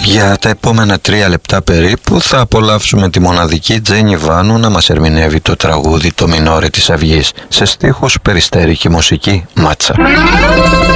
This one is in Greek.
Για τα επόμενα 3 λεπτά περίπου θα απολαύσουμε τη μοναδική Τζένι Βάνου να μας ερμηνεύει το τραγούδι «Το Μινόρε της Αυγής» σε στίχους, Περιστέρη και μουσική Μάτσα.